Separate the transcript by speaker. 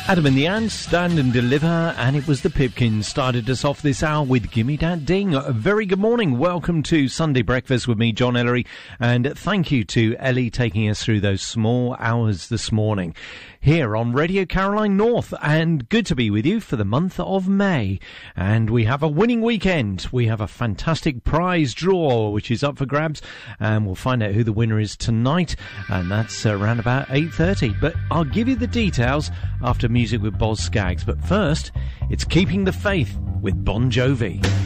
Speaker 1: Adam and the Ants, Stand and Deliver, and it was the Pipkins started us off this hour with Gimme Dat Ding. A very good morning. Welcome to Sunday Breakfast with me, John Ellery, and thank you to Ellie taking us through those small hours this morning here on Radio Caroline North, and good to be with you for the month of May. And we have a winning weekend. We have a fantastic prize draw which is up for grabs, and we'll find out who the winner is tonight, and that's around about 8:30. But I'll give you the details after music with Boz Scaggs. But first, it's Keeping the Faith with Bon Jovi.